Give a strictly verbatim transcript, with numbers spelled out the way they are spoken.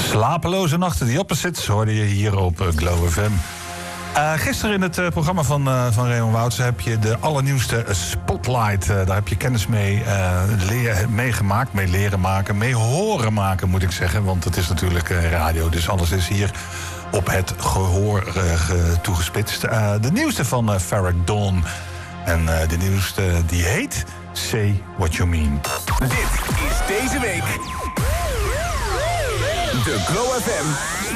Slapeloze nachten, die opposites, hoorde je hier op uh, Glow F M. Uh, gisteren in het uh, programma van, uh, van Raymond Wouters heb je de allernieuwste Spotlight. Uh, daar heb je kennis mee uh, leer, meegemaakt, mee leren maken, mee horen maken moet ik zeggen. Want het is natuurlijk uh, radio, dus alles is hier op het gehoor uh, toegespitst. Uh, de nieuwste van uh, Farrah Dawn. En uh, de nieuwste die heet Say What You Mean. Dit is deze week de Glow F M